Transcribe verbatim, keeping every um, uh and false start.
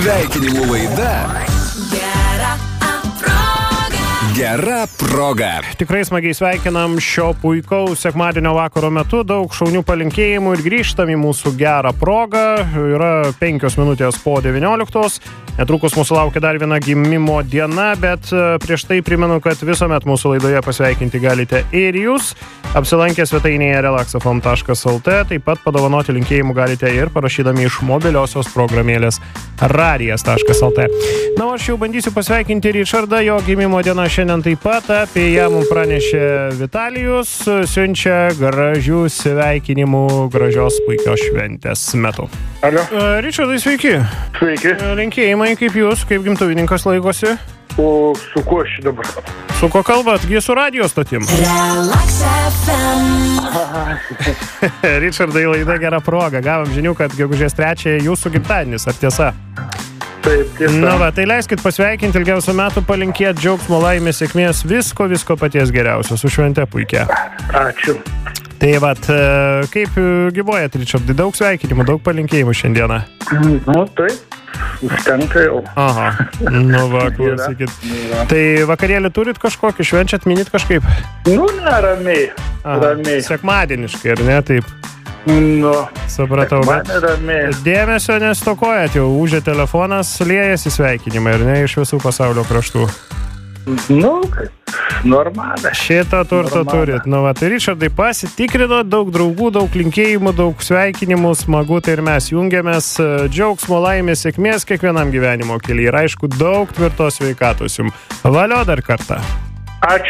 Sveikinimų laida Gera proga. Gera proga. Tikrai smagiai sveikinam šio puikaus sekmadienio vakaro metu. Daug šaunių palinkėjimų ir grįžtam į mūsų gerą progą. Yra penkios minutės po devynioliktos. Netrukus mūsų laukia dar viena gimimo diena, bet prieš tai primenu, kad visuomet mūsų laidoje pasveikinti galite ir jūs. Apsilankę svetainėje relaxafm taškas lt, taip pat padovanoti linkėjimų galite ir parašydami iš mobiliosios programėlės radijas taškas lt. Na, aš jau bandysiu pasveikinti Richardą, jo gimimo diena šiandien taip pat. Apie ją mums pranešė Vitalijus, siunčia gražių sveikinimų, gražios puikios šventės metu. Alio. Richardai, sveiki. Sveiki. Linkėjimai, kaip jūs, kaip gimtuvininkas laikosi? O su kuo aš dabar? Su ko kalbat? Gi su radijo stotim. Relax F M. Richardai, laida Gera proga. Gavom žinių, kad gegužės trečiąją jūsų gimtadienis. Ar tiesa? Taip, tiesa. Na va, tai leiskit pasveikinti ilgiausių metų, palinkėti džiaugsmo, laimės, sėkmės, visko, visko paties geriausio. Su švente puikia. Ačiū. Tai vat, kaip gyvuojat, Richardai? Daug sveikinimų, daug palinkėjimų šiandieną. Nu, taip. Užtenka jau. Aha, nu va, klausykit. Tai vakarėlį turit kažkokį, švenčiat, minit kažkaip? Nu, ne, ramiai. Aha, Ramiai. sekmadieniškai, ar ne, taip? Nu, Supratau, bet man ramiai. dėmesio nestokojat, jau užė telefonas, liejasi sveikinimai, ar ne, iš visų pasaulio kraštų. Nu, kaip normaliai. Šitą turtą Normaliai. turit. Nu, va, tai Richardai, pasitikrino, daug draugų, daug linkėjimų, daug sveikinimų, smagu, tai ir mes jungiamės. Džiaugsmo, laimės, sėkmės kiekvienam gyvenimo kelyje ir aišku, daug tvirtos sveikatos jums. Valio dar kartą.